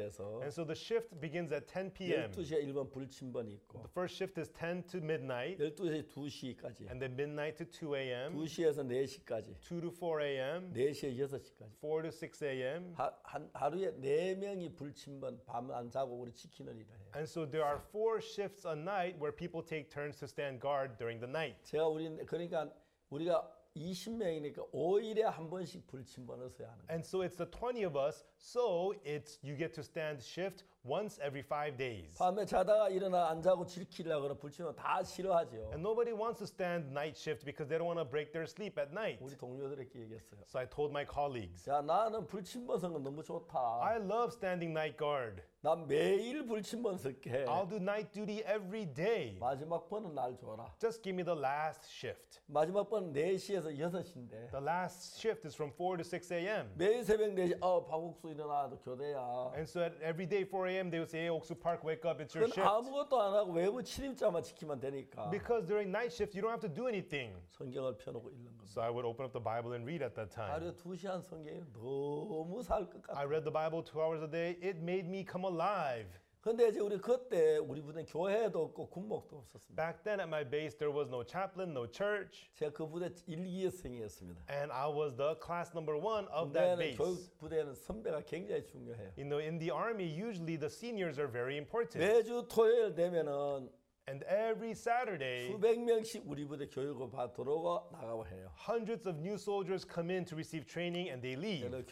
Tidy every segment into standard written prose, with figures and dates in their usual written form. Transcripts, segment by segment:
10시에서 And so the shift begins at 10 p.m. 12시에 1번 불침번이 있고 The first shift is 10 to midnight, 12시에 2시까지 and then midnight to 2 a.m., 2시에서 4시까지 2 to 4 a.m., 4시에 6시까지 4 to 6 a.m. 하루에 4명이 불침번 밤 안 자고 우리 지키는 일을 해요. And so there are 4 shifts a night where people take turns to stand guard during the night. 그러니까 우리가 20명이니까 5일에 한 번씩 불침번을 써야 하는 거예요. And so it's the 20 of us, so you get to stand shift once every 5 days. 밤에 자다가 일어나 안 자고 지키려고 그러면 불침번 다 싫어하죠. And nobody wants to stand night shift because they don't want to break their sleep at night. 우리 동료들에게 얘기했어요. So I told my colleagues, 야, 나는 불침번 선거 너무 좋다. I love standing night guard. 난 매일 불침번 쓸게. I'll do night duty every day. 마지막 번은 날 줘라. Just give me the last shift. 마지막 번은 4시에서 6시인데 The last shift is from 4 to 6 a.m. 매일 새벽 4시 박옥수 일어나 너 교대야. And so every day 4 a.m. they would say, hey, Oksu Park, wake up, it's your 그건 shift. 아무것도 안 하고 외부 침입자만 지키면 되니까 Because during night shift, you don't have to do anything. 성경을 펴놓고 읽는 겁니다. So I would open up the Bible and read at that time. 하루에 2시간 성경이 너무 살 것 같아. I read the Bible 2 hours a day. It made me come alive. 근데 이제 우리 그때 우리 부대 교회도 없고 군목도 없었습니다. Back then at my base, there was no chaplain, no church. 제가 그 부대 1,2학생이었습니다. And I was the class number 1 of that base. 교육 부대는 선배가 굉장히 중요해요. You know, in the army, usually the seniors are very important. 매주 토요일 되면은 And every Saturday, 수백 명씩 우리 부대 교육을 받도록 나가고 해요. hundreds of new soldiers come in to receive training and they leave. 그래서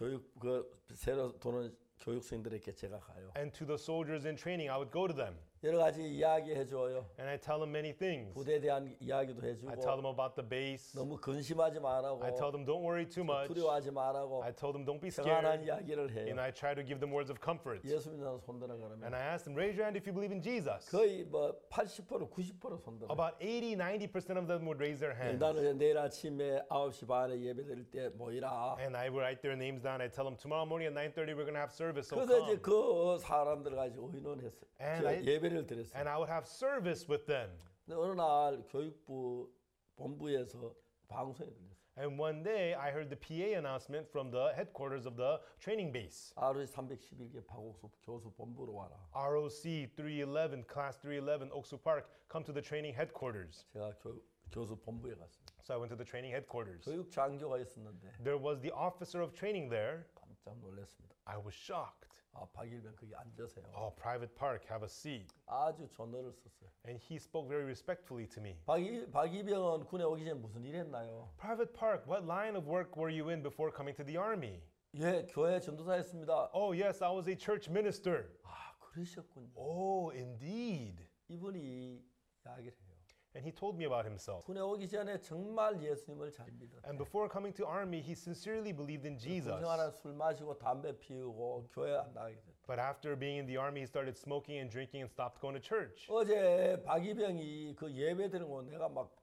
새로 도는 교육생들에게 제가 가요. And to the soldiers in training, I would go to them. 여러 가지 이야기해 줘요. And I tell them many things. 부대에 대한 이야기도 I 해주고 tell them about the base. 너무 근심하지 말라고 I tell them don't worry too much. 두려워하지 말라고 I tell them don't be 평안한 scared. 이야기를 And 해요. I try to give them words of comfort. 예수 믿는 손들어 And 그러면 I ask them, raise your hand if you believe in Jesus. 거의 뭐 80% 90% 손들어. About 80-90% of them would raise their hands. 나는 내일 아침에 9시 반에 예배 드릴 때 모이라. And I would write their names down. I tell them tomorrow morning at 9:30 we're going to have service. So 그래서 이제 come. 그 사람들 가지고 의논했어요. 예배를 드렸어요. And I would have service with them. 근데 어느 날 교육부 본부에서 방송에 들렸어요. And one day I heard the PA announcement from the headquarters of the training base. ROC 311개 박옥수 교수 본부로 와라. ROC 311, class 311, Oksu Park, come to the training headquarters. 제가 교수 본부에 갔습니다. So I went to the training headquarters. 교육 장교가 있었는데 There was the officer of training there. 깜짝 놀랐습니다. I was shocked. 박일병 거기 앉으세요. Oh, Private Park, have a seat. 아주 존어를 썼어요. And he spoke very respectfully to me. 박일병은 군에 오기 전에 무슨 일 했나요? Private Park, what line of work were you in before coming to the army? 예, 교회 전도사였습니다. Oh, yes, I was a church minister. 그러셨군요. Oh, indeed. 이분이 이야기를 해요. And he told me about himself. 군에 오기 전에 정말 예수님을 잘 믿었다. And before coming to army, he sincerely believed in Jesus. 군생활에 술 마시고 담배 피우고 교회 안 나가게 됐다. But after being in the army, he started smoking and drinking and stopped going to church. 어제 박이병이 그 예배 드린 거 내가 막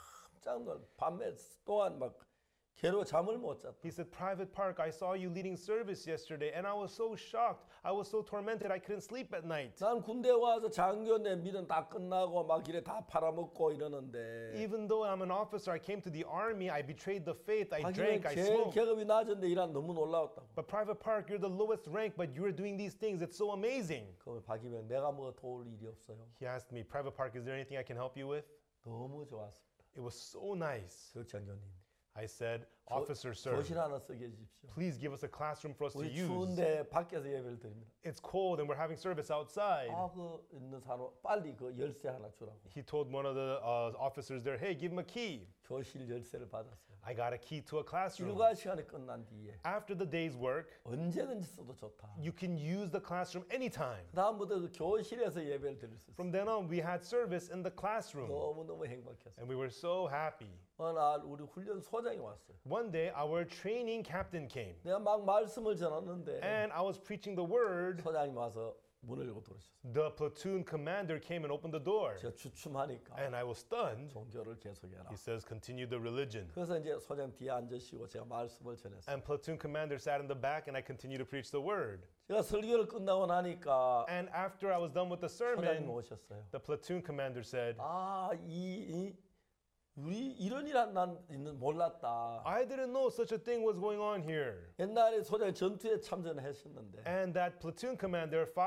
깜짝 놀라. 밤에 또한 막 괴로워 잠을 못 잤다. He said, Private Park, I saw you leading service yesterday, and I was so shocked. I was so tormented, I couldn't sleep at night. 난 군대 와서 장교 내 믿음 다 끝나고 막 이래 다 팔아먹고 이러는데 Even though I'm an officer, I came to the army, I betrayed the faith, I 박이병 drank, I 제일 smoked. 계급이 낮은데 일한 너무 놀라웠다고. But Private Park, you're the lowest rank, but you're doing these things. It's so amazing. 그러면 박이병 내가 뭐 도울 일이 없어요. He asked me, Private Park, is there anything I can help you with? 너무 좋았습니다. It was so nice. 교육장교님. I said, Officer, sir, 교실 하나 쓰게 해주십시오. please give us a classroom for us to 우리 use. 추운데 밖에서 예배를 드립니다. It's cold and we're having service outside. 그 있는 사람 빨리 그 열쇠 하나 주라고. He told one of the officers there, hey, give him a key. 교실 열쇠를 받았어요. I got a key to a classroom. 일과 시간이 끝난 뒤에 After the day's work, 언제든지 써도 좋다. you can use the classroom anytime. 다음부터 그 교실에서 예배를 드릴 수 있어요. From then on, we had service in the classroom. 너무너무 행복했어요. And we were so happy. 어느 날 우리 훈련 소장이 왔어요. One day, our training captain came. 내가 막 말씀을 전하는데 And I was preaching the word. 소장님 와서 문을 열고 들어오셨어요. The platoon commander came and opened the door. 제가 주춤하니까 And I was stunned. 종교를 계속해라. He says, continue the religion. 그래서 이제 소장 뒤에 앉으시고 제가 말씀을 전했어요. And platoon commander sat in the back and I continued to preach the word. 제가 설교를 끝나고 나니까 And after I was done with the 소장님 sermon, 오셨어요. the platoon commander said, 우리 이런 난 있는 몰랐다. I didn't know such a thing was going on here. 옛날에 소장 전투에 참전하셨는데 And that platoon commander